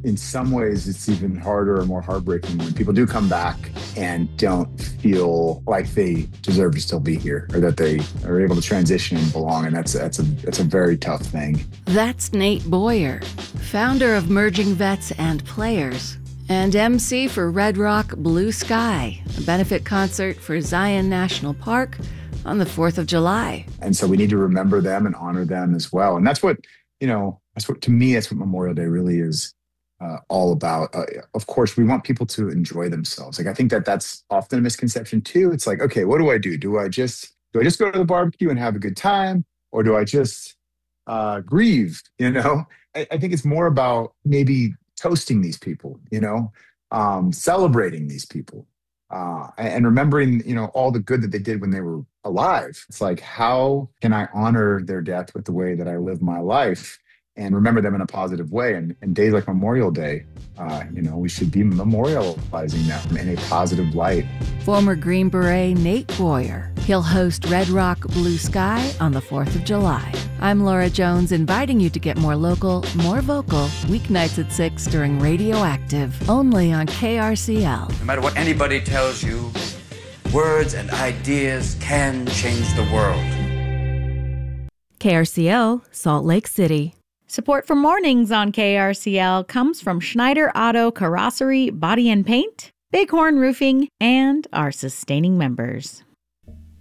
in some ways, it's even harder or more heartbreaking when people do come back and don't feel like they deserve to still be here, or that they are able to transition and belong. And that's a very tough thing. That's Nate Boyer, founder of Merging Vets and Players, and MC for Red Rock Blue Sky, a benefit concert for Zion National Park on the 4th of July. And so we need to remember them and honor them as well. And that's what, to me, that's what Memorial Day really is all about. Of course, we want people to enjoy themselves. Like, I think that's often a misconception too. It's like, okay, what do I do? Do I just go to the barbecue and have a good time? Or do I just grieve? I think it's more about maybe toasting these people, celebrating these people, and remembering, all the good that they did when they were alive. It's like, how can I honor their death with the way that I live my life and remember them in a positive way? And days like Memorial Day, we should be memorializing them in a positive light. Former Green Beret Nate Boyer. He'll host Red Rock Blue Sky on the 4th of July. I'm Laura Jones, inviting you to get more local, more vocal, weeknights at 6 during Radioactive, only on KRCL. No matter what anybody tells you, words and ideas can change the world. KRCL, Salt Lake City. Support for Mornings on KRCL comes from Schneider Auto Carrossery Body and Paint, Bighorn Roofing, and our sustaining members.